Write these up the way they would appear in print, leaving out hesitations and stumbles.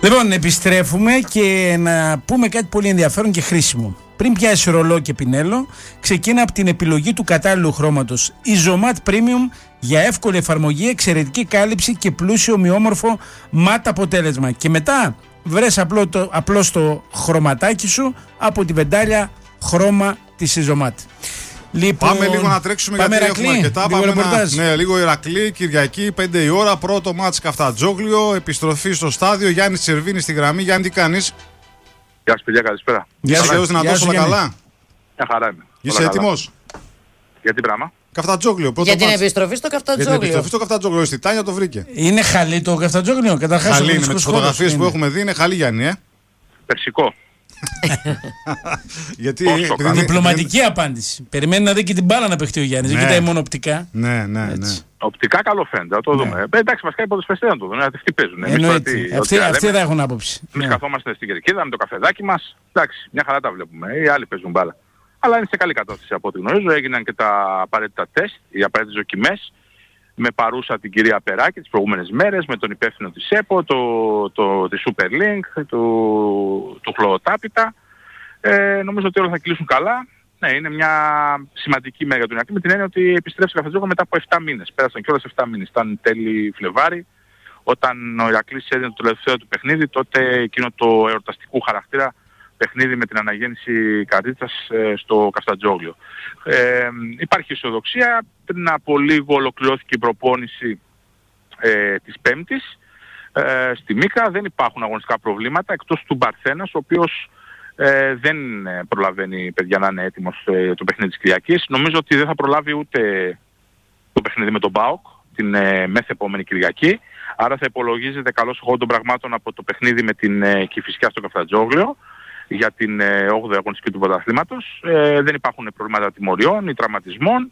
Λοιπόν, επιστρέφουμε και να πούμε κάτι πολύ ενδιαφέρον και χρήσιμο. Πριν πιάσει ρολό και πινέλο, ξεκίνα από την επιλογή του κατάλληλου χρώματος. Isomat Premium για εύκολη εφαρμογή, εξαιρετική κάλυψη και πλούσιο ομοιόμορφο ματ αποτέλεσμα. Και μετά βρες απλώς το χρωματάκι σου από τη βεντάλια χρώμα της Isomat. Λοιπόν, πάμε λίγο να τρέξουμε γιατί Ηρακλή, έχουμε αρκετά. Πάμε λίγο Ηρακλή, Κυριακή, 5 η ώρα. Πρώτο μάτς Καφτατζόγλιο. Επιστροφή στο στάδιο. Γιάννη Τσερβίνη στη γραμμή. Γιάννη, τι κάνεις? Γεια σας παιδιά, καλησπέρα. Γεια σας, δυνατός, όλα καλά? Μια χαρά είμαι. Είσαι έτοιμος? Για τι πράγμα? Καφτατζόγλιο, πρώτο Για την μάτς. επιστροφή στο Καφτατζόγλιο. Για την επιστροφή στο Καφτατζόγλιο. Στη Τάνια το βρήκε. Είναι χαλί το Καφτατζόγλιο, καταρχάς. Χαλί είναι, με τις φωτογραφίες που έχουμε δει είναι χαλί, Γιάννη, Περσικό. Γιατί διπλωματική απάντηση. Περιμένει να δει και την μπάλα να παιχτεί ο Γιάννης. Δεν κοιτάει μόνο οπτικά. Ναι. Οπτικά καλό φαίνεται, θα το δούμε. Εντάξει, βασικά οι ποδοσφαιριστές να το δουν, αυτοί παίζουν. Εννοείται. Αυτοί θα έχουν άποψη. Εμείς καθόμαστε στην κερκίδα με το καφεδάκι μας. Εντάξει, μια χαρά τα βλέπουμε. Οι άλλοι παίζουν μπάλα. Αλλά είναι σε καλή κατάσταση από ό,τι γνωρίζω. Έγιναν και τα απαραίτητα τεστ, οι απαραίτητες δοκιμές. Με παρούσα την κυρία Περάκη τις προηγούμενες μέρες, με τον υπεύθυνο της ΕΠΟ, τη Superlink, του Χλωοτάπητα. Νομίζω ότι όλα θα κυλήσουν καλά. Ναι, είναι μια σημαντική μέρα για τον Ηρακλή, με την έννοια ότι επιστρέφει στο Καφτατζόγλιο μετά από 7 μήνες. Πέρασαν κιόλας 7 μήνες. Ήταν τέλη Φλεβάρη, όταν ο Ηρακλής έδινε το τελευταίο του παιχνίδι, τότε εκείνο το εορταστικού χαρακτήρα παιχνίδι με την αναγέννηση Καρδίτσας στο Καφτατζόγλιο. Υπάρχει αισιοδοξία. Πριν από λίγο ολοκληρώθηκε η προπόνηση της Πέμπτης στη Μύκρα. Δεν υπάρχουν αγωνιστικά προβλήματα εκτός του Μπαρθένας, ο οποίος δεν προλαβαίνει, παιδιά, να είναι έτοιμος το παιχνίδι της Κυριακής. Νομίζω ότι δεν θα προλάβει ούτε το παιχνίδι με τον ΠΑΟΚ την μεθεπόμενη Κυριακή. Άρα θα υπολογίζεται καλός χώρο των πραγμάτων από το παιχνίδι με την Κηφισιά στο Καφτατζόγλιο για την 8η αγωνιστική του πρωταθλήματος. Δεν υπάρχουν προβλήματα τιμωριών ή τραυματισμών.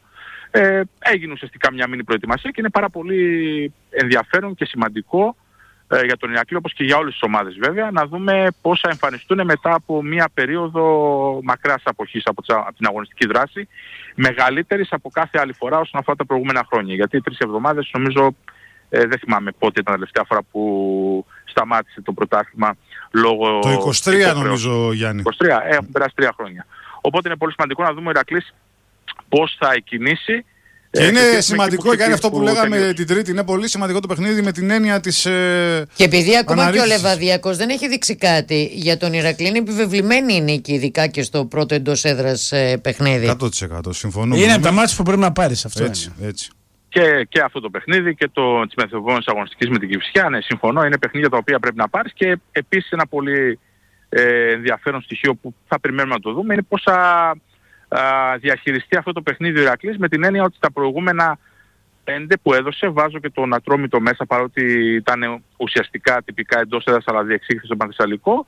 Έγινε ουσιαστικά μια μίνι προετοιμασία και είναι πάρα πολύ ενδιαφέρον και σημαντικό για τον Ηρακλή, όπως και για όλες τις ομάδες βέβαια, να δούμε πώς θα εμφανιστούν μετά από μια περίοδο μακράς αποχής από την αγωνιστική δράση, μεγαλύτερης από κάθε άλλη φορά όσον αφορά τα προηγούμενα χρόνια. Γιατί 3 εβδομάδες νομίζω, δεν θυμάμαι πότε ήταν η τελευταία φορά που σταμάτησε το πρωτάθλημα λόγω... Το 23 νομίζω, Γιάννη. 23, έχουν περάσει 3 χρόνια. Οπότε είναι πολύ σημαντικό να δούμε ο Ηρακλής πώς θα εκκινήσει. Και είναι σημαντικό, και είναι αυτό που λέγαμε την Τρίτη, είναι πολύ σημαντικό το παιχνίδι με την έννοια της και επειδή ακόμα και ο Λεβαδιακός δεν έχει δείξει κάτι, για τον Ηρακλή είναι επιβεβλημένη η νίκη, ειδικά και στο πρώτο εντός έδρας παιχνίδι. 100% συμφωνούμε. Είναι από τα μάτια που πρέπει να πάρεις αυτό. Έτσι. Και αυτό το παιχνίδι και της μεθεπόμενης αγωνιστικής με την Κηφισιά, ναι, συμφωνώ, είναι παιχνίδια τα οποία πρέπει να πάρεις. Και επίσης ένα πολύ ενδιαφέρον στοιχείο που θα περιμένουμε να το δούμε είναι πώς θα διαχειριστεί αυτό το παιχνίδι ο Ηρακλής, με την έννοια ότι στα προηγούμενα 5 που έδωσε, βάζω και τον Ατρόμητο μέσα, παρότι ήταν ουσιαστικά τυπικά εντός έδρας αλλά διεξήχθη στο Πανθεσσαλικό,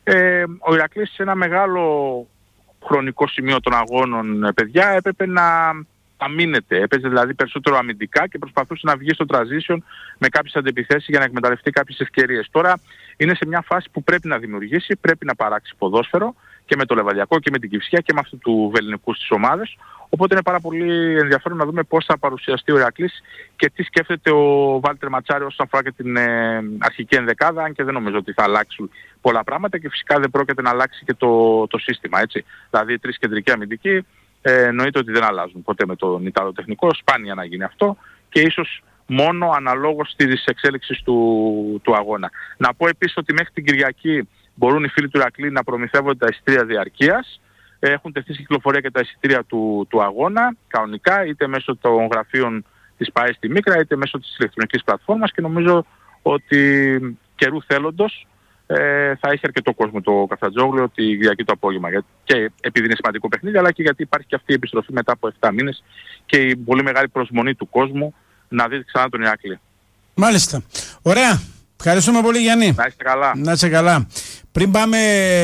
ο Ηρακλής σε ένα μεγάλο χρονικό σημείο των αγώνων, παιδιά, έπρεπε να αμήνεται. Έπαιζε δηλαδή περισσότερο αμυντικά και προσπαθούσε να βγει στο transition με κάποιες αντεπιθέσεις για να εκμεταλλευτεί κάποιες ευκαιρίες. Τώρα είναι σε μια φάση που πρέπει να δημιουργήσει, πρέπει να παράξει ποδόσφαιρο και με το Λεβαδιακό και με την Κηφισιά και με αυτού του Βελληνικού στις ομάδες. Οπότε είναι πάρα πολύ ενδιαφέρον να δούμε πώς θα παρουσιαστεί ο Ηρακλής και τι σκέφτεται ο Βάλτερ Ματσάρη όσον αφορά και την αρχική ενδεκάδα, αν και δεν νομίζω ότι θα αλλάξουν πολλά πράγματα και φυσικά δεν πρόκειται να αλλάξει και το σύστημα, έτσι. Δηλαδή 3 κεντρικοί αμυντικοί εννοείται ότι δεν αλλάζουν ποτέ με τον Ιταλό τεχνικό, σπάνια να γίνει αυτό και ίσως μόνο αναλόγως της εξέλιξης του αγώνα. Να πω επίσης ότι μέχρι την Κυριακή μπορούν οι φίλοι του Ηρακλή να προμηθεύονται τα εισιτήρια διαρκείας. Έχουν τεθεί στην κυκλοφορία και τα εισιτήρια του αγώνα κανονικά, είτε μέσω των γραφείων της ΠΑΕ στη Μύκρα, είτε μέσω της ηλεκτρονικής πλατφόρμας, και νομίζω ότι καιρού θέλοντος θα έχει αρκετό κόσμο το Καφτατζόγλιο τη Κυριακή το απόγευμα. Και επειδή είναι σημαντικό παιχνίδι, αλλά και γιατί υπάρχει και αυτή η επιστροφή μετά από 7 μήνες και η πολύ μεγάλη προσμονή του κόσμου να δει ξανά τον Ηρακλή. Μάλιστα. Ωραία. Ευχαριστούμε πολύ, Γιάννη. Να είστε καλά. Να είστε καλά. Πριν πάμε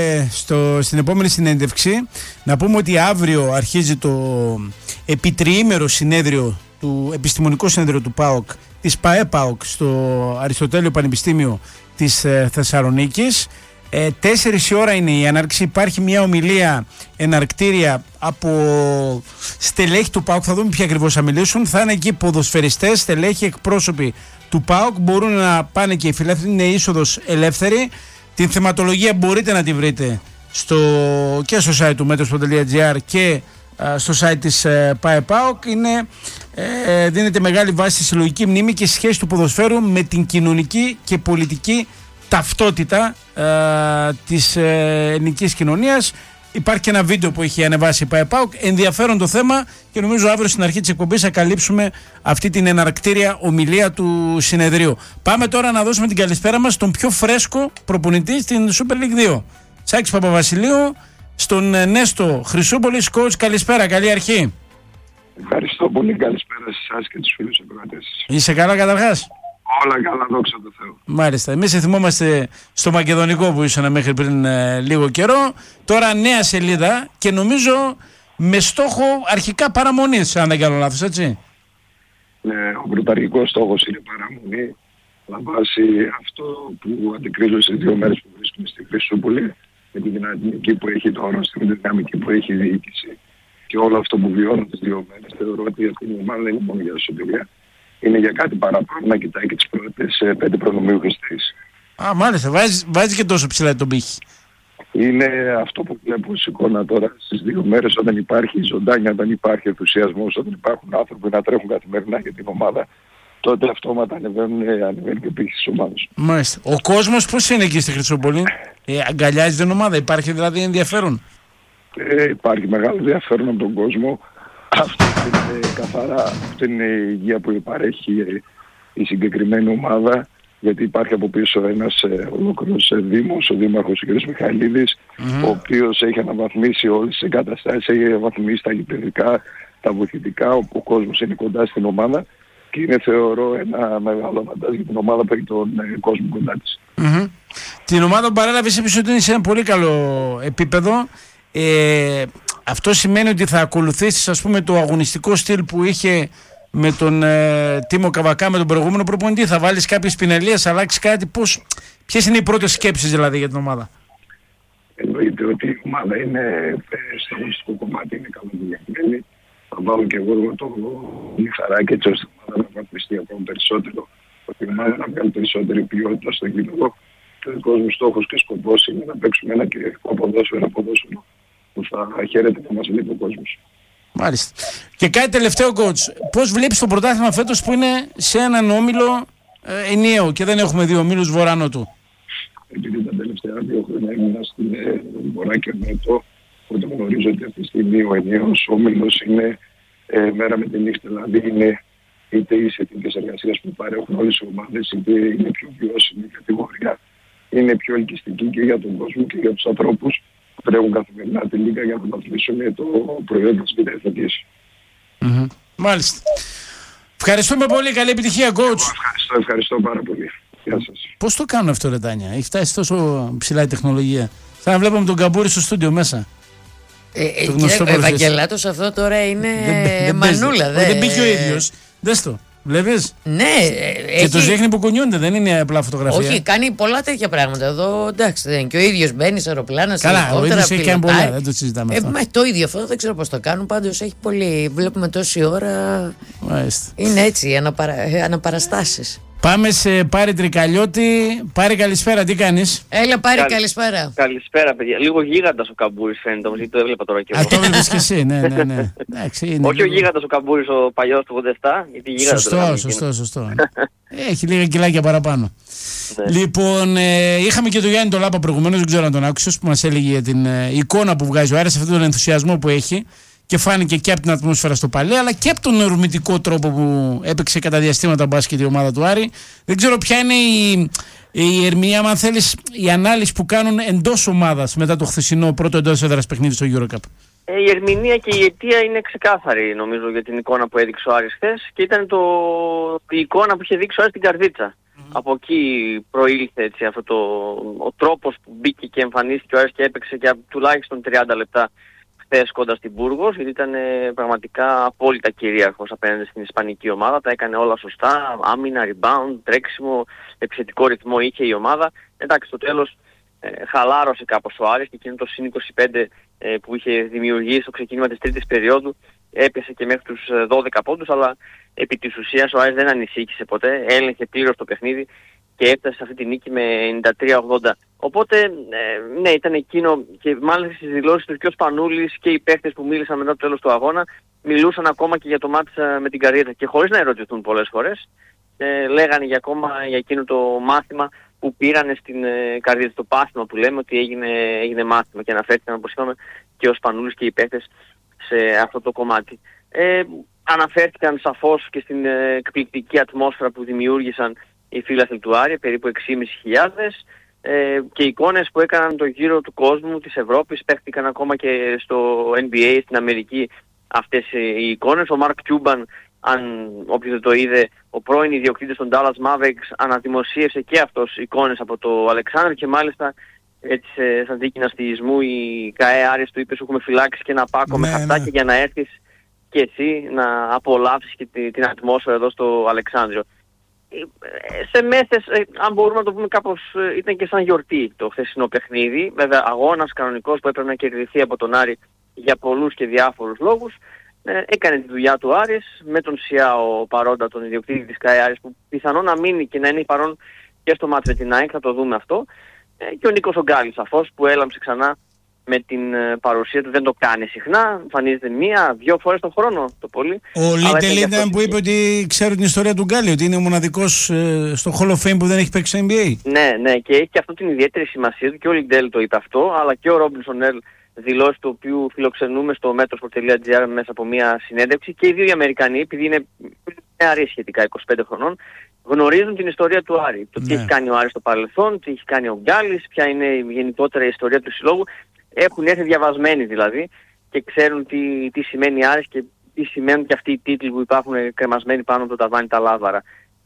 στην επόμενη συνέντευξη, να πούμε ότι αύριο αρχίζει το επιτριήμερο συνέδριο, του επιστημονικό συνέδριο του ΠΑΟΚ, της ΠΑΕ ΠΑΟΚ, στο Αριστοτέλειο Πανεπιστήμιο της Θεσσαλονίκης. 4 η ώρα είναι η έναρξη. Υπάρχει μια ομιλία εναρκτήρια από στελέχη του ΠΑΟΚ. Θα δούμε ποια ακριβώς θα μιλήσουν. Θα είναι εκεί ποδοσφαιριστές, στελέχη, εκπρόσωποι του ΠΑΟΚ. Μπορούν να πάνε και οι φιλεύθεροι, είναι είσοδος ελεύθερη. Την θεματολογία μπορείτε να τη βρείτε και στο site του metros.gr και στο site της ΠΑΕ-ΠΑΟΚ. Δίνεται μεγάλη βάση στη συλλογική μνήμη και σχέση του ποδοσφαίρου με την κοινωνική και πολιτική ταυτότητα της ελληνικής κοινωνίας. Υπάρχει και ένα βίντεο που έχει ανεβάσει η ΠΑΕ-ΠΑΟΚ. Ενδιαφέρον το θέμα και νομίζω αύριο στην αρχή της εκπομπής θα καλύψουμε αυτή την εναρκτήρια ομιλία του συνεδρίου. Πάμε τώρα να δώσουμε την καλησπέρα μας στον πιο φρέσκο προπονητή στην Super League 2. Σάκης Παπαβασιλείου, στον Νέστο Χρυσούπολης. Coach, καλησπέρα, καλή αρχή. Ευχαριστώ πολύ, καλησπέρα σε εσάς και τους φίλους ακροατές. Είσαι καλά καταρχάς? Όλα καλά, δόξα τω Θεώ. Μάλιστα. Εμείς θυμόμαστε στο μακεδονικό που ήσουν μέχρι πριν λίγο καιρό. Τώρα νέα σελίδα και νομίζω με στόχο αρχικά παραμονής, αν δεν κάνω λάθος, έτσι. Ναι, ο πρωταρχικός στόχος είναι παραμονή. Με βάση αυτό που αντικρίζω στις 2 μέρες που βρίσκομαι στη Χρυσούπολη, με τη δυναμική που έχει το όροστη, με τη δυναμική που έχει η διοίκηση και όλο αυτό που βιώνω τις 2 μέρες, θεωρώ ότι αυτή η ομάδα δεν είναι μόνο για σωτηρία. Είναι για κάτι παραπάνω να κοιτάει και τις πρώτες 5 προνομιούχες θέσεις. Μάλιστα, βάζει και τόσο ψηλά τον πύχη. Είναι αυτό που βλέπω ως εικόνα τώρα στις 2 μέρες, όταν υπάρχει ζωντάνια, όταν υπάρχει ενθουσιασμός, όταν υπάρχουν άνθρωποι να τρέχουν καθημερινά για την ομάδα, τότε αυτόματα ανεβαίνει και πύχη της ομάδας. Μάλιστα. Ο κόσμος πώς είναι εκεί στη Χρυσούπολη? Αγκαλιάζει την ομάδα, υπάρχει δηλαδή ενδιαφέρον? Υπάρχει μεγάλο ενδιαφέρον από τον κόσμο. Αυτό είναι καθαρά, αυτή είναι η υγεία που παρέχει η συγκεκριμένη ομάδα, γιατί υπάρχει από πίσω ένας ολόκληρος δήμος, ο δήμαρχος ο κ. Μιχαηλίδης, ο οποίος έχει αναβαθμίσει όλες τις εγκαταστάσεις, έχει αναβαθμίσει τα γηπεδικά, τα βοηθητικά, όπου ο κόσμος είναι κοντά στην ομάδα και είναι, θεωρώ, ένα μεγάλο μαντάζ για την ομάδα που έχει τον κόσμο κοντά της. Την ομάδα που παρέλαβες είπες ότι είναι σε ένα πολύ καλό επίπεδο. Αυτό σημαίνει ότι θα ακολουθήσεις, ας πούμε, το αγωνιστικό στυλ που είχε με τον Τίμο Καβακά, με τον προηγούμενο προπονητή? Θα βάλεις κάποιες πινελίες, θα αλλάξει κάτι? Ποιες είναι οι πρώτες σκέψεις δηλαδή για την ομάδα? Εννοείται ότι η ομάδα είναι στο αγωνιστικό κομμάτι, είναι καλοδουλειαμένη. Θα βάλω και εγώ το λιχαράκι έτσι ώστε η ομάδα να βαθμιστεί ακόμα περισσότερο. Ότι η ομάδα να βγάλει περισσότερη ποιότητα στο γήπεδο. Και ο δικός μου στόχος και σκοπός είναι να παίξουμε ένα κυριαρχικό ποδόσφαιρο που θα χαίρεται να μας βλέπει ο κόσμος. Μάλιστα. Και κάτι τελευταίο, coach. Πώς βλέπεις το πρωτάθλημα φέτος που είναι σε έναν όμιλο ενιαίο και δεν έχουμε 2 ομίλους βορρά-νότου? Επειδή τα τελευταία 2 χρόνια ήμουν στην Βορρά και Νότο, όταν γνωρίζω ότι αυτή τη στιγμή ο ενιαίος όμιλος είναι μέρα με τη νύχτα, δηλαδή είναι είτε οι συνθήκες εργασίας που παρέχουν όλες οι ομάδες, είτε είναι πιο βιώσιμη κατηγορία, είναι πιο ελκυστική και για τον κόσμο και για τους ανθρώπους που τρέχουν καθημερινά τη λίγα για να βαθμίσουν το προϊόν της Β' Μάλιστα. Ευχαριστούμε πολύ. Καλή επιτυχία, coach. Ευχαριστώ πάρα πολύ. Γεια σας. Πώς το κάνουν αυτό, ρε Τάνια? Έχει φτάσει τόσο ψηλά η τεχνολογία. Θα βλέπουμε τον Καμπούρη στο στούντιο μέσα. Ευαγγελάτος, αυτό τώρα είναι μανούλα. Δεν πήγε ο ίδιος. Δες το. Βλέπεις? Ναι. Και τους δείχνει που κουνιούνται, δεν είναι απλά φωτογραφία. Όχι, κάνει πολλά τέτοια πράγματα εδώ. Εντάξει, δεν. Και ο ίδιος μπαίνει σε αεροπλάνα, σε ελικόπτερα. Καλά, ο ίδιος έχει κάνει πολλά, δεν το συζητάμε αυτό. Το ίδιο αυτό δεν ξέρω πώς το κάνουν. Πάντως έχει πολύ. Βλέπουμε τόση ώρα. Μάλιστα. Είναι έτσι, αναπαραστάσεις. Πάμε σε Πάρη Τρικαλιώτη. Πάρη, καλησπέρα, τι κάνεις? Έλα, Πάρη, καλησπέρα. Καλησπέρα, παιδιά. Λίγο γίγαντας ο Καμπούρης φαίνεται όμως, γιατί το έβλεπα τώρα και εγώ. Το έβλεπες και εσύ, ναι. Όχι ο γίγαντας ο Καμπούρης, ο παλιός του 87, γιατί γίγαντας. Σωστό. Έχει λίγα κιλάκια παραπάνω. Ναι. Λοιπόν, είχαμε και τον Γιάννη τον Λάπα προηγουμένως, δεν ξέρω αν τον άκουσες, που μας έλεγε για την εικόνα που βγάζει ο Άρης, αυτόν τον ενθουσιασμό που έχει. Και φάνηκε και από την ατμόσφαιρα στο παλέ, αλλά και από τον ορμητικό τρόπο που έπαιξε κατά διαστήματα μπάσκετ η ομάδα του Άρη. Δεν ξέρω ποια είναι η ερμηνεία, αν θέλεις, η ανάλυση που κάνουν εντός ομάδας μετά το χθεσινό πρώτο εντός έδρας παιχνίδι στο EuroCup. Η ερμηνεία και η αιτία είναι ξεκάθαρη, νομίζω, για την εικόνα που έδειξε ο Άρης χθες, και ήταν η εικόνα που είχε δείξει ο Άρης στην Καρδίτσα. Από εκεί προήλθε έτσι, ο τρόπος που μπήκε και εμφανίστηκε ο Άρης και έπαιξε για τουλάχιστον 30 λεπτά χθες κοντά στην Μπούργος, γιατί ήταν πραγματικά απόλυτα κυρίαρχος απέναντι στην ισπανική ομάδα. Τα έκανε όλα σωστά, άμυνα, rebound, τρέξιμο, επιθετικό ρυθμό είχε η ομάδα. Εντάξει, στο τέλος χαλάρωσε κάπως ο Άρης και εκείνο το συν 25 που είχε δημιουργήσει στο ξεκίνημα της τρίτης περίοδου έπιασε και μέχρι τους 12 πόντους, αλλά επί της ουσίας ο Άρης δεν ανησύχησε ποτέ, έλεγχε πλήρως το παιχνίδι και έφτασε σε αυτή τη νίκη με 93-80. Οπότε, ναι, ήταν εκείνο και μάλιστα στις δηλώσεις του και ο Σπανούλης και οι παίχτες που μίλησαν μετά το τέλος του αγώνα μιλούσαν ακόμα και για το μάτς με την Καριέτα και χωρίς να ερωτηθούν πολλές φορές. Λέγανε για εκείνο το μάθημα που πήρανε στην Καριέτα, το πάθημα που λέμε ότι έγινε μάθημα και αναφέρθηκαν, όπως είπαμε, και ο Σπανούλης και οι παίχτες σε αυτό το κομμάτι. Αναφέρθηκαν σαφώς και στην εκπληκτική ατμόσφαιρα που δημιούργησαν οι φίλαθλοι του Άρη, περίπου 6.500, και εικόνες που έκαναν το γύρο του κόσμου, της Ευρώπης, παίχτηκαν ακόμα και στο NBA στην Αμερική αυτές οι εικόνες. Ο Μαρκ Κιούμπαν, αν όποιος δεν το είδε, ο πρώην ιδιοκτήτης των Dallas Mavericks, αναδημοσίευσε και αυτός εικόνες από το Αλεξάνδρ και μάλιστα έτσι σαν δίκη ναστιισμού η ΚΑΕ Άρης του είπε σου έχουμε φυλάξει και ένα πάκο με χαρτάκια για να έρθεις και εσύ να απολαύσεις και την ατμόσφαιρα εδώ στο Αλεξάνδριο. Σε μέσες, αν μπορούμε να το πούμε κάπως, ήταν και σαν γιορτή το χθεσινό παιχνίδι. Βέβαια αγώνας κανονικός που έπρεπε να κερδιθεί από τον Άρη για πολλούς και διάφορους λόγους. Έκανε τη δουλειά του Άρης με τον Σιάο παρόντα, τον ιδιοκτήτη της ΚΑΕ Άρης, που πιθανόν να μείνει και να είναι παρόν και στο μάτς με την ΑΕΚ, θα το δούμε αυτό. Και ο Νίκος Ογκάλης σαφώς που έλαμψε ξανά με την παρουσία του, δεν το κάνει συχνά, εμφανίζεται 1-2 φορές τον χρόνο το πολύ. Ο Λίτελ ήταν που είπε ότι ξέρει την ιστορία του Γκάλι, ότι είναι ο μοναδικός στο Hall of Fame που δεν έχει παίξει NBA. Ναι, και έχει και αυτό την ιδιαίτερη σημασία του και ο Λίτελ το είπε αυτό, αλλά και ο Ρόμπινσον Ερλ, δηλώσει του οποίου φιλοξενούμε στο Metrosport.gr μέσα από μια συνέντευξη, και οι δύο οι Αμερικανοί, επειδή είναι νεαροί σχετικά, 25 χρονών, γνωρίζουν την ιστορία του Άρη. Το τι έχει κάνει ο Άρης στο παρελθόν, τι έχει κάνει ο Γκάλης, ποια είναι η γενικότερα η ιστορία του συλλόγου. Έχουν έρθει διαβασμένοι δηλαδή και ξέρουν τι σημαίνει Άρης και τι σημαίνουν και αυτοί οι τίτλοι που υπάρχουν κρεμασμένοι πάνω από το ταβάνι τα λάβαρα.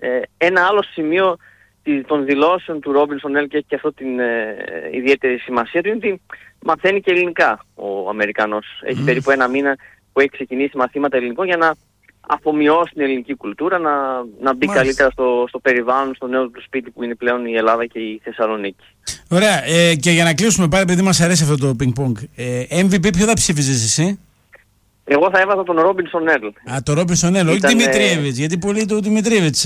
Ένα άλλο σημείο των δηλώσεων του Ρόμπινσον Ερλ και έχει και αυτό την ιδιαίτερη σημασία του είναι ότι μαθαίνει και ελληνικά ο Αμερικανός. Έχει περίπου ένα μήνα που έχει ξεκινήσει μαθήματα ελληνικών για να αφομοιώσει την ελληνική κουλτούρα, να μπει καλύτερα στο περιβάλλον, στο νέο του σπίτι που είναι πλέον η Ελλάδα και η Θεσσαλονίκη. Ωραία. Και για να κλείσουμε πάλι, επειδή μας αρέσει αυτό το πινκ-πονγκ, MVP ποιο θα ψήφιζες εσύ? Εγώ θα έβαζα τον Ρόμπινσον Ερλ. Το Ρόμπινσον Ερλ, όχι Δημητριέβιτς, γιατί πολλοί το Δημητριέβιτς.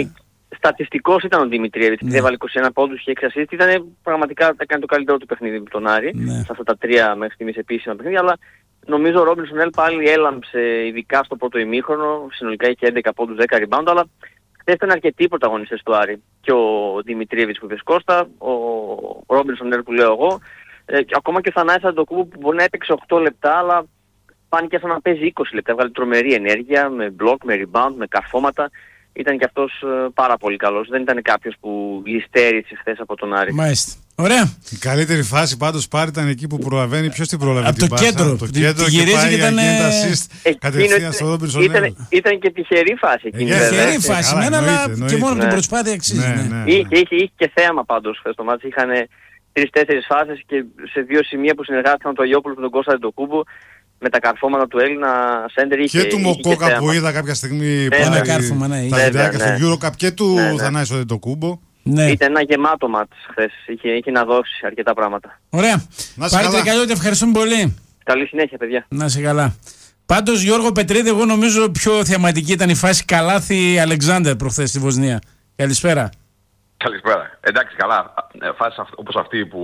Στατιστικός ήταν ο Δημητριέβιτς, ναι. Έβαλε 21 πόντους και 6 ασίστ. Πραγματικά έκανε το καλύτερο του παιχνίδι με τον Άρη, σε αυτά τα 3 μέχρι στιγμής επίσημα παιχνίδια, αλλά νομίζω ο Ρόμπινσον Ερλ πάλι έλαμψε, ειδικά στο πρώτο ημίχρονο, συνολικά είχε 11 πόντους, 10 rebound, αλλά χθες ήταν αρκετοί πρωταγωνιστές του Άρη. Και ο Δημητριέβιτς που είπες Κώστα, ο Ρόμπινσον Ερλ που λέω εγώ, ακόμα και ο Θανάσης Αντετοκούνμπο που μπορεί να έπαιξε 8 λεπτά, αλλά φάνηκε σαν να παίζει 20 λεπτά. Έβγαλε τρομερή ενέργεια, με μπλοκ, με rebound, με καρφώματα. Ήταν και αυτός πάρα πολύ καλός. Δεν ήταν κάποιος που γυστέρησε χθες από τον Άρη. Μάλιστα. Ωραία. Η καλύτερη φάση πάντως πάρει ήταν εκεί που προλαβαίνει. Ποιος την προλαβαίνει? Από το κέντρο. Το κέντρο και πάει για γίνεται assist κατευθείαν στο Ρόμπινσον Ερλ. Ήταν και τυχερή φάση εκείνη. Τυχερή φάση, αλλά και μόνο την προσπάθεια αξίζει. Είχε και θέαμα πάντως χθες το μάτι. Είχαν 3-4 φάσεις και σε 2 σημεία που συνεργάστηκαν το Αγιόπουλο με τον Κώστα Αντετοκούνμπο. Με τα καρφώματα του Έλληνα σέντερ είχε. Και του Μοκόκα που είδα κάποια στιγμή ένα κάρφωμα, τα βιντεάκια στο Eurocup και του Θανάση Αντετοκούνμπο. Ήταν ένα γεμάτο μάτς χθες. Είχε να δώσει αρκετά πράγματα. Ωραία. Πάρτε καλή, ευχαριστούμε πολύ. Καλή συνέχεια, παιδιά. Να είσαι καλά. Πάντως, Γιώργο Πετρίδη, εγώ νομίζω πιο θεαματική ήταν η φάση Καλάθι Αλεξάνδερ προχθές στη Βοσνία. Καλησπέρα. Καλησπέρα. Εντάξει, καλά. Φάση όπως αυτή που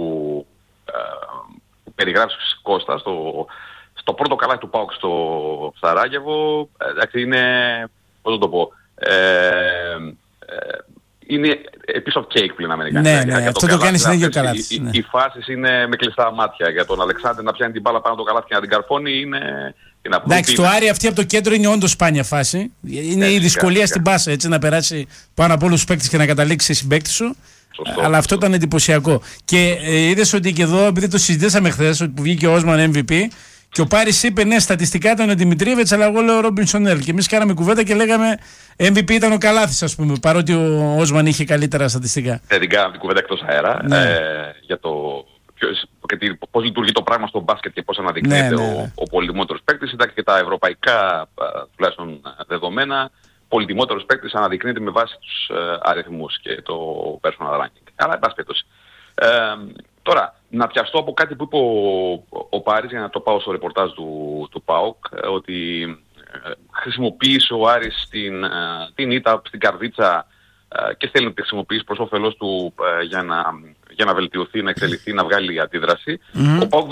περιγράψεις Κώστα στο πρώτο καλάθι του ΠΑΟΚ στο Σαράγεβο, εντάξει, είναι, πώς να το πω, είναι piece of cake πλην Αμερικανικά. Ναι, αυτό το κάνει συνέχεια καλάθι. Οι φάσεις είναι με κλειστά μάτια. Για τον Αλεξάνδρ να πιάνει την μπάλα πάνω από το καλάθι και να την καρφώνει είναι... Εντάξει, το Άρη αυτή από το κέντρο είναι όντως σπάνια φάση. Είναι η δυσκολία στην πάσα, έτσι, να περάσει πάνω από όλους τους παίκτες και να καταλήξει σε συμπαίκτη σου. Αλλά αυτό ήταν εντυπωσιακό. Και είδες ότι και εδώ, επειδή το συζητήσαμε χθες, ότι που βγήκε ο Όσμαν MVP, και ο Πάρης είπε ναι, στατιστικά ήταν ο Δημητριέβιτς, αλλά εγώ λέω ο Ρόμπινσον Ερλ. Και εμείς κάναμε κουβέντα και λέγαμε MVP ήταν ο Καλάθης, ας πούμε, παρότι ο Όσμαν είχε καλύτερα στατιστικά. Δεν κάναμε την κουβέντα εκτός αέρα για το πώς λειτουργεί το πράγμα στο μπάσκετ και πώς αναδεικνύεται ο πολυτιμότερος παίκτης. Εντάξει, και τα ευρωπαϊκά τουλάχιστον δεδομένα, πολυτιμότερος παίκτης αναδεικνύεται με βάση τους αριθμούς και το personal ranking. Αλλά εν πάση περιπτώσει. Τώρα να πιαστώ από κάτι που είπε ο Πάρης, για να το πάω στο ρεπορτάζ του ΠΑΟΚ, ότι χρησιμοποίησε ο Άρης την ήττα στην Καρδίτσα και θέλει να τη χρησιμοποιήσει προς όφελός του για να βελτιωθεί, να εξελιχθεί, να βγάλει αντίδραση. Ο ΠΑΟΚ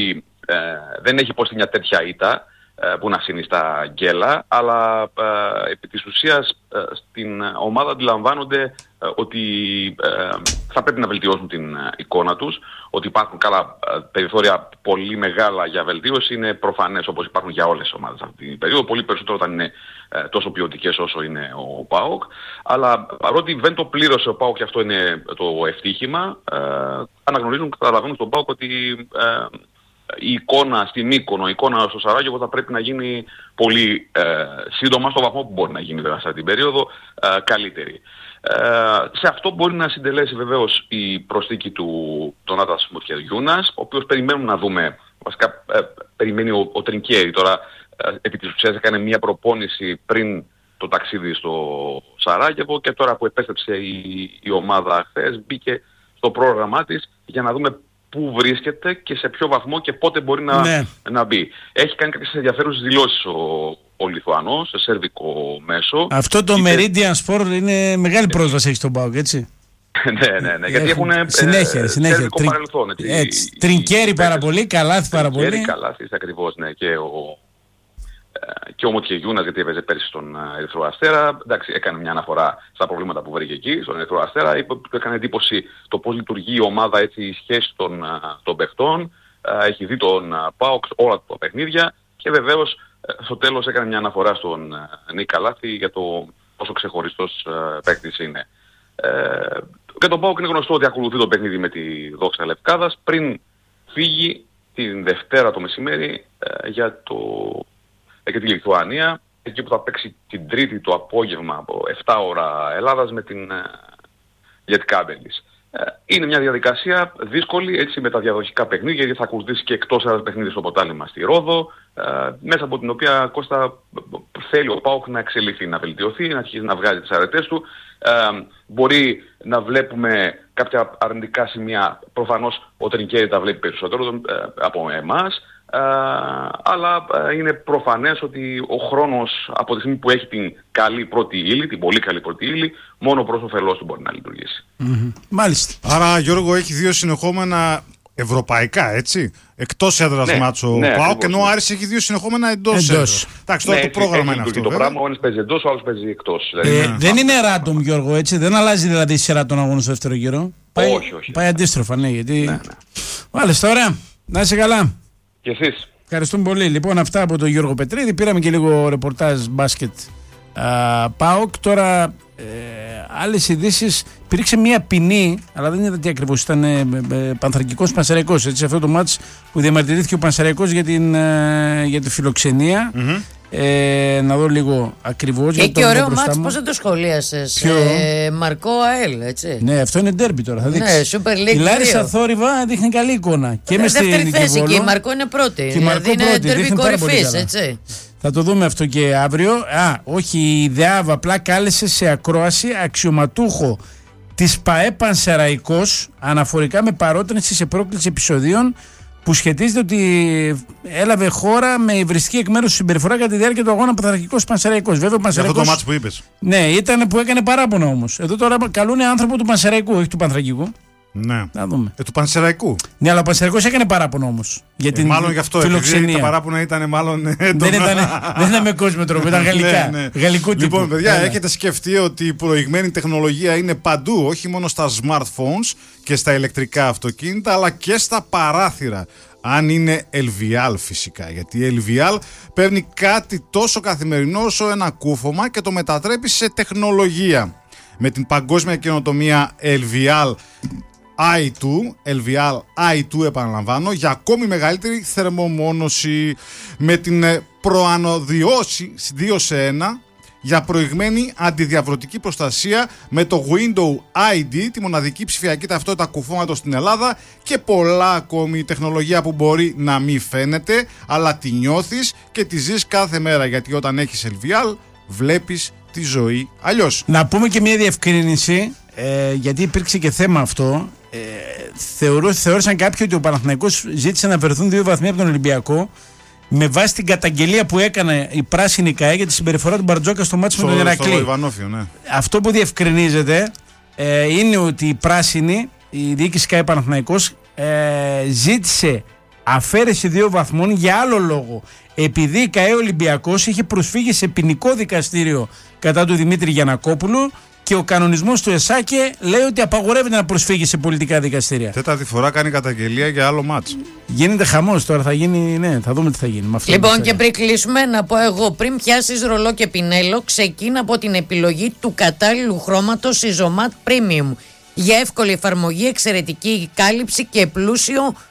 δεν έχει υποστεί μια τέτοια ήττα που να συνιστά γκέλα, αλλά επί της ουσίας στην ομάδα αντιλαμβάνονται ότι θα πρέπει να βελτιώσουν την εικόνα τους, ότι υπάρχουν καλά περιθώρια πολύ μεγάλα για βελτίωση, είναι προφανές, όπως υπάρχουν για όλες τις ομάδες αυτή την περίοδο, πολύ περισσότερο όταν είναι τόσο ποιοτικές όσο είναι ο ΠΑΟΚ, αλλά παρότι δεν το πλήρωσε ο ΠΑΟΚ και αυτό είναι το ευτύχημα, αναγνωρίζουν και καταλαβαίνουν στον ΠΑΟΚ ότι η εικόνα στην Μύκονο, η εικόνα στο Σαράγεβο θα πρέπει να γίνει πολύ σύντομα, στο βαθμό που μπορεί να γίνει βέβαια σε αυτή την περίοδο, καλύτερη. Σε αυτό μπορεί να συντελέσει βεβαίως η προσθήκη του Ντονάτας Μουτιαγιούνας, ο οποίος περιμένουμε να δούμε, βασικά περιμένει ο Τρινκέρι τώρα, επί της ουσίας έκανε μια προπόνηση πριν το ταξίδι στο Σαράγεβο και τώρα που επέστρεψε η ομάδα χθες μπήκε στο πρόγραμμά της για να δούμε πού βρίσκεται και σε ποιο βαθμό και πότε μπορεί να μπει. Έχει κάνει κάποιες ενδιαφέρουσες δηλώσεις ο Λιθουανός σε σερβικό μέσο. Αυτό το Meridian Sport είναι μεγάλη πρόσβαση έχει στον ΠΑΟΚ, έτσι. Ναι, γιατί έχουν σερβικό παρελθόν. Τρινκέρι πάρα πολύ, Καλάθι πάρα πολύ. Τρινκέρι, Καλάθι, ακριβώς, ναι. Και ο Μουτιαγιούνας, γιατί έπαιζε πέρσι στον Ερυθρό Αστέρα. Εντάξει, έκανε μια αναφορά στα προβλήματα που βρήκε εκεί, στον Ερυθρό Αστέρα. Είπε ότι έκανε εντύπωση το πώς λειτουργεί η ομάδα, έτσι, η σχέση των παιχτών. Έχει δει τον ΠΑΟΚ όλα τα παιχνίδια και βεβαίως στο τέλος έκανε μια αναφορά στον Νίκ Καλάθι για το πόσο ξεχωριστός παίκτης είναι. Και τον ΠΑΟΚ είναι γνωστό ότι ακολουθεί το παιχνίδι με τη Δόξα Λευκάδας πριν φύγει την Δευτέρα το μεσημέρι για τη Λιθουανία, εκεί που θα παίξει την Τρίτη το απόγευμα από 7 ώρα Ελλάδας με την Lietkabelis. Είναι μια διαδικασία δύσκολη, έτσι, με τα διαδοχικά παιχνίδια, γιατί θα ακολουθήσει και εκτός έδρας παιχνίδι στο Ποτάλιμα στη Ρόδο, μέσα από την οποία, Κώστα, θέλει ο ΠΑΟΚ να εξελιχθεί, να βελτιωθεί, να αρχίσει να βγάζει τις αρετές του. Μπορεί να βλέπουμε κάποια αρνητικά σημεία, προφανώς ο Τρινκέρι τα βλέπει περισσότερο από εμάς, αλλά είναι προφανές ότι ο χρόνος από τη στιγμή που έχει την καλή πρώτη ύλη, την πολύ καλή πρώτη ύλη, μόνο προς όφελός του μπορεί να λειτουργήσει. Μάλιστα. Άρα, Γιώργο, έχει 2 συνεχόμενα ευρωπαϊκά, έτσι, εκτός έδρας μάτσο ΠΑΟΚ, ενώ ο Άρης έχει 2 συνεχόμενα εντός έδρας. Εντάξει, τώρα το πρόγραμμα είναι αυτό. Το πράγμα, ο ένας παίζει εντός, ο άλλος παίζει εκτός. Δεν είναι random, Γιώργο, έτσι, δεν αλλάζει δηλαδή η σειρά των αγώνων στο δεύτερο γύρο. Όχι. Πάει αντίστροφα, ναι, γιατί. Μάλιστα, ωραία. Να είσαι καλά. Και εσείς. Ευχαριστούμε πολύ. Λοιπόν, αυτά από τον Γιώργο Πετρίδη. Πήραμε και λίγο ρεπορτάζ μπάσκετ ΠΑΟΚ. Τώρα, άλλες ειδήσεις. Υπήρξε μια ποινή, αλλά δεν είδα τι ακριβώς. Ήταν Πανθρακικός Πανσεραϊκός. Έτσι, αυτό το μάτς που διαμαρτυρήθηκε ο Πανσεραϊκός για τη φιλοξενία. Να δω λίγο ακριβώς. Και ωραίο μάτς, πώς δεν το σχολίασες. Μαρκό ΑΕΛ, έτσι. Ναι, αυτό είναι ντέρμπι τώρα. Θα δείξει. Ναι, Super League. Η Λάρισα Θόρυβα δείχνει καλή εικόνα. Και με στη δεύτερη θέση και η Μαρκό είναι πρώτη. Και η Μαρκό είναι πρώτη, ντέρμπι κορυφής, έτσι. Θα το δούμε αυτό και αύριο. Όχι, η ΔΕΑΒ απλά κάλεσε σε ακρόαση αξιωματούχο της ΠΑΕ Πανσεραϊκός αναφορικά με παρότρινση σε πρόκληση επεισοδίων που σχετίζεται ότι έλαβε χώρα με υβριστική εκ μέρους συμπεριφορά κατά τη διάρκεια του αγώνα Πανθρακικός Πανσεραϊκός. Βέβαια, ο Πανσεραϊκός. Αυτό το μάτς που είπες. Ναι, ήταν που έκανε παράπονο όμως. Εδώ τώρα καλούν άνθρωπο του Πανσεραϊκού, όχι του Πανθρακικού. Ναι. Να δούμε. Του Πανσεραϊκού. Ναι, αλλά ο Πανσεραϊκός έκανε παράπονο όμως. Για την μάλλον γι' αυτό. φιλοξενία. Τα παράπονα ήταν μάλλον. Δεν ήταν με κόσμετρο, ήταν γαλλικά. Ναι. Γαλλικού τύπου. Λοιπόν, παιδιά, έχετε σκεφτεί ότι η προηγμένη τεχνολογία είναι παντού, όχι μόνο στα smartphones και στα ηλεκτρικά αυτοκίνητα, αλλά και στα παράθυρα. Αν είναι LVL φυσικά, γιατί η LVL παίρνει κάτι τόσο καθημερινό όσο ένα κούφωμα και το μετατρέπει σε τεχνολογία. Με την παγκόσμια καινοτομία LVL i2, επαναλαμβάνω, για ακόμη μεγαλύτερη θερμομόνωση, με την προανωδιώση 2 σε 1 για προηγμένη αντιδιαβρωτική προστασία με το Window ID, τη μοναδική ψηφιακή ταυτότητα κουφώματος στην Ελλάδα, και πολλά ακόμη τεχνολογία που μπορεί να μην φαίνεται, αλλά τη νιώθεις και τη ζεις κάθε μέρα, γιατί όταν έχεις LVL βλέπεις τη ζωή αλλιώς. Να πούμε και μια διευκρίνηση, γιατί υπήρξε και θέμα αυτό. θεώρησαν κάποιοι ότι ο Παναθηναϊκός ζήτησε να αφαιρεθούν 2 βαθμοί από τον Ολυμπιακό με βάση την καταγγελία που έκανε η πράσινη ΚΑΕ για τη συμπεριφορά του Μπαρτζόκα στο μάτσο με τον Ηρακλή. Ναι. Αυτό που διευκρινίζεται είναι ότι η πράσινη, η διοίκηση ΚΑΕ Παναθηναϊκός, ζήτησε αφαίρεση 2 βαθμών για άλλο λόγο. Επειδή η ΚΑΕ Ολυμπιακός είχε προσφύγει σε ποινικό δικαστήριο κατά του Δημήτρη Γιαννακόπουλου και ο κανονισμός του ΕΣΑΚΕ λέει ότι απαγορεύεται να προσφύγει σε πολιτικά δικαστήρια. Τέταρτη φορά κάνει καταγγελία για άλλο μάτς. Γίνεται χαμός τώρα, θα γίνει, ναι, θα δούμε τι θα γίνει. Λοιπόν, και πριν κλείσουμε, να πω εγώ, πριν πιάσεις ρολό και πινέλο, ξεκίνα από την επιλογή του κατάλληλου χρώματος Isomat Premium. Για εύκολη εφαρμογή, εξαιρετική κάλυψη και πλούσιο